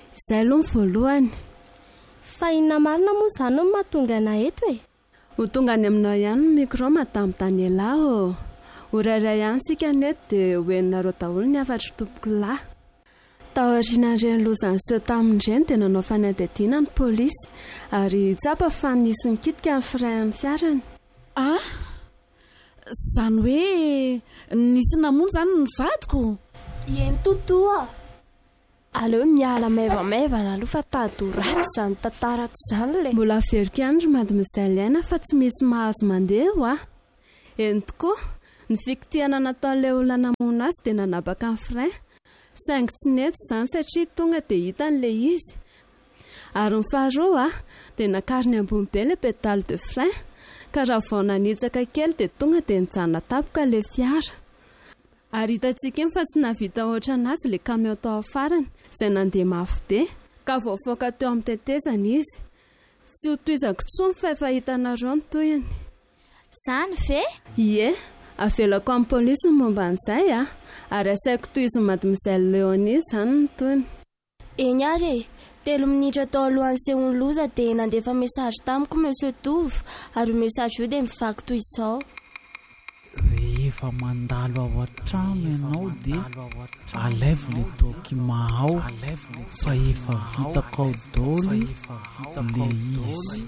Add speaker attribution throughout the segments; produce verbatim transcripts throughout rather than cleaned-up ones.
Speaker 1: Izay aloha ny voalohany.
Speaker 2: Fa inona marina moa izany no mahatonga ana eto e?
Speaker 1: Ho tonga any aminao ihany ny micro madame Daniela ô. Orairay ihany sika neto dia hoeninareo daholo ny afatry tompoko lahy. Taorian'ireny lozany seo tamin'ireny dia nanao fanadihadiana ny polisy ary tsapa fa nisy nikitika ny frein-ny fiarany.
Speaker 3: Ah, izany hoe nisy namono izany ny vadiko?
Speaker 2: Eny totoa. Aleo miala maivamaivana aloha fa tady ho ratsy izany tantarako izany le.
Speaker 1: Mbola averiko ihany ry mademoiselle Aina fa tsy misy mahazo mandeha ho ah. Eny tokoa, ny fikitiana nataon'ilay olona namono azy dia nanabaka ny frein. Saingy tsy nety izany satria tonga dia hitan'ilay izy. Ary ny faharoa ah, dia nakariny ambony be ilay pédale de frein. Ka raha vao nanitsaka kely dia tonga dia nijanona tapoka ilay fiara. Ary hitantsika iny fa tsy navita oatra anazy ilay camion tao afarany izay nandeha mafy be ka voafoaka teo amin'ny tetezana izy. Tsy ho toizako intsony fa efa hitanareo ny toyiny.
Speaker 2: Izany ve?
Speaker 1: Ie, avelako amin'ny polisy ny momba an'izay ah, ary asaiko tohizin'i mademoiselle Léonie izany ny toyiny.
Speaker 2: Eny ary e, telo minitra tao alohan'ny sehoan'ny loza dia nandefa mesazy tamiko monsieur Tovo ary mesazy io dia mivaky toy izao.
Speaker 4: Rehefa mandalo ao an-trano ianao dia alaivo le dokima ao fa efa vitako ao daholo le izy.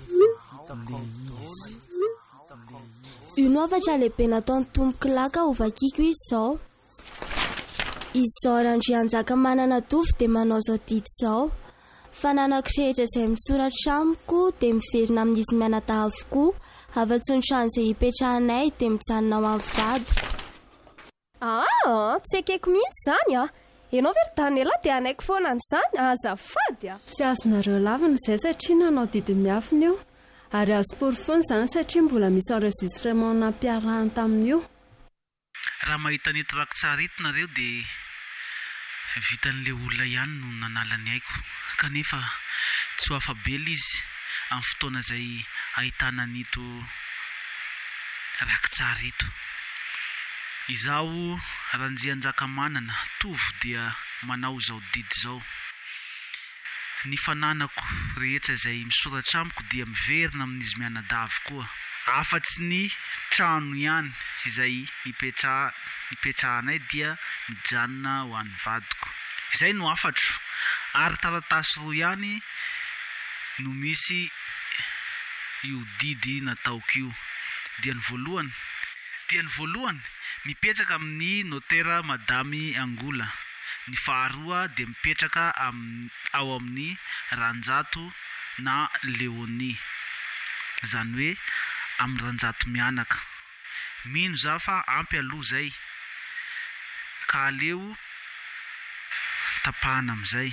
Speaker 2: Ino afatra lehibe nataon'ny tomboky laka ho vakiako izao. Izao Randrianjaka manana Tovo dia manao izao didy izao. Fa nanako rehetra izay misoratra amiko dia miverina amin'izy mianadahy avokoa. Afa-tsy ny trano izay hipetrahanay dia mijanona ao amin'ny vadiko.
Speaker 5: Ah, tsy ekeko mihitsy izany ah. Ianao ve ry Daniela dia anaiko foana an'izany? Azafady ah.
Speaker 1: Tsy azonareo lavina izay satria nanao didy miafina io. Ary azo porofony izany satria mbola misy enregistrement nampiarahany tamin'io.
Speaker 4: Raha mahita ny trako tsara itonareo dia vitan'ilay olona ihany no nanalany aiko. Kanefa tsy ho afabela izy amin'ny fotoana izay ahitana nito rakitsara ito. Izaho Randrianjakamanana Tovo dia manao izao didy izao. Ny fananako rehetra izay misoratra amiko dia miverina amin'izy mianadahy avokoa. Afa-tsy ny trano ihany izay hipetra hipetrahanay dia mijanona ho an'ny vadiko. Izay no afatro. Ary taratasy roa ihany no misy io didy nataoko io. Dia ny voalohany, dia ny voalohany mipetraka amin'ny notera Madamy Angola. Ny faharoa dia mipetraka am, ao amin'ny Ranjato na Léonie. Izany hoe amin'ny Ranjato mianaka. Mino za fa ampy aloha zay. Ka aleo tapahana amin'izay.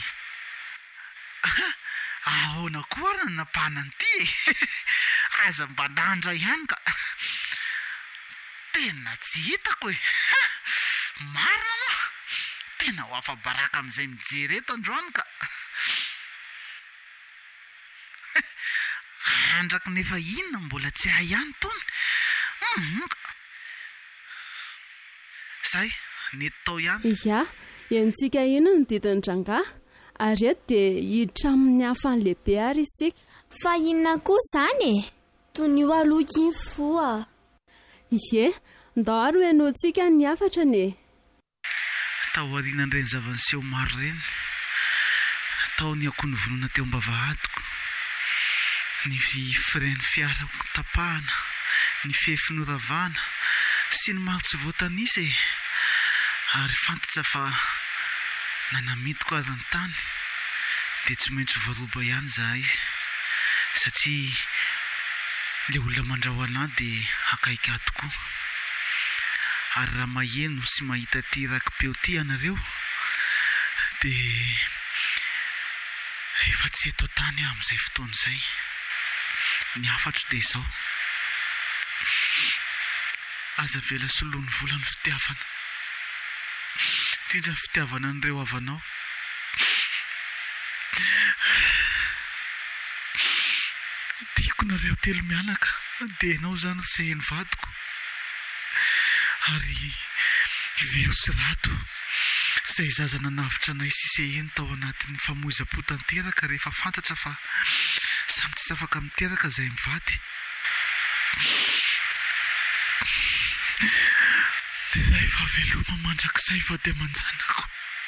Speaker 4: Ahoana koa raha napahana an'ity e. Aza mbanandra ihany ka. Tena tsy hitako e. Marina moa. Tena ho afa-baraka amin'izay mijery eto androany ka. Andraky nefa inona mbola tsy hay ihany tony. Zay, nety tao ihany.
Speaker 1: Ia, entsika ino ny didiny dranga. Ary eto dia hiditra amin'ny hafan'ny lehibe ary isika.
Speaker 2: Fa inona koa izany e? Toy ny ho aloky iny foa.
Speaker 1: Ie, ndao ary hoenontsika ny hafatra ne.
Speaker 4: Taorian'ireny zava-niseho maro ireny. Tao ny akonovonona teo am-bavahadiko. Ny frein-ny fiarako tapahana, ny fefinoravana sy ny maro tsy voatanisa e. Ary fantatra fa nanamidiko ary ny tany dia tsy maintsy varoba ihany zahay satria ilay olona mandrahoana dia akaiky ahy tokoa. Ary raha maheno sy mahita ty rakim-peo ty ianareo dia efa tsy eto tany aho amin'izay fotoana izay. Ny afatro dia izao. Aza vela soloan'ny volan'ny fitiavana. Indrindra ny fitiavana an'ireo havanao. Tiako nareo telo mianaka dia ianao izany sehen'ny vadiko. Ary very sy rato Izay zaza nanavitra anay siseheny tao anatin'ny famoizam-po tanteraka rehefa fantatra fa samy tsy afaka miteraka izay mivady. Izay fa veloma mandrakizay fa dia manjanako.